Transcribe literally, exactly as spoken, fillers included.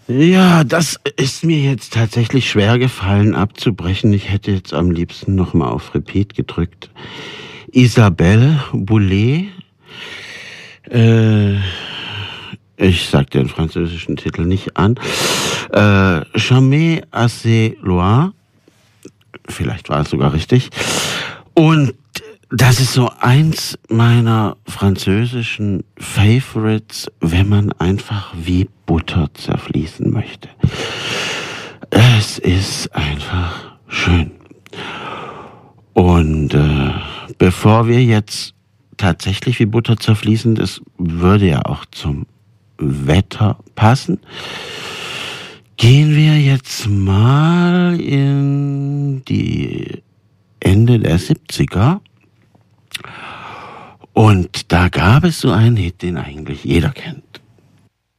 Ja, das ist mir jetzt tatsächlich schwer gefallen abzubrechen. Ich hätte jetzt am liebsten noch mal auf Repeat gedrückt. Isabelle Boulay, äh, ich sag den französischen Titel nicht an, äh, Jamais assez loin, vielleicht war es sogar richtig. Und das ist so eins meiner französischen Favorites, wenn man einfach wie Butter zerfließen möchte. Es ist einfach schön. Und äh, bevor wir jetzt tatsächlich wie Butter zerfließen, das würde ja auch zum Wetter passen, gehen wir jetzt mal in die Ende der siebziger. Und da gab es so einen Hit, den eigentlich jeder kennt.